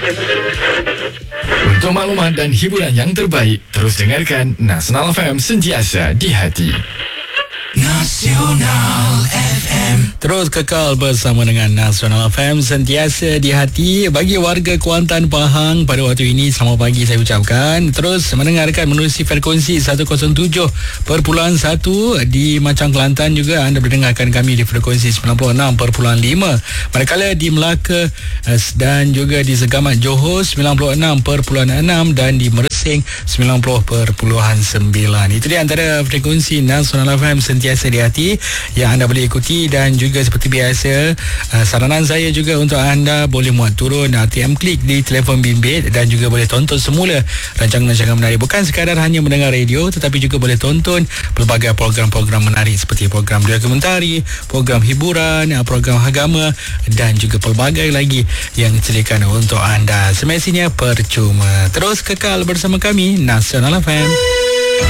Untuk maklumat dan hiburan yang terbaik, terus dengarkan Nasional FM, sentiasa di hati. Nasional FM. Terus kekal bersama dengan Nasional FM, sentiasa di hati. Bagi warga Kuantan, Pahang, pada waktu ini selamat pagi saya ucapkan. Terus mendengarkan menerusi frekuensi 107.1 di Macang, Kelantan. Juga anda mendengarkan kami di frekuensi 96.5. Manakala di Melaka dan juga di Segamat Johor 96.6 dan di Mersing 90.9. Itu dia antara frekuensi Nasional FM sentiasa di hati yang anda boleh ikuti. Dan juga seperti biasa, saranan saya juga untuk anda boleh muat turun ATM Klik di telefon bimbit dan juga boleh tonton semula rancangan-rancangan menarik. Bukan sekadar hanya mendengar radio, tetapi juga boleh tonton pelbagai program-program menarik seperti program dokumentari, program hiburan, program agama dan juga pelbagai lagi yang disediakan untuk anda. Semestinya percuma. Terus kekal bersama kami Nasional FM.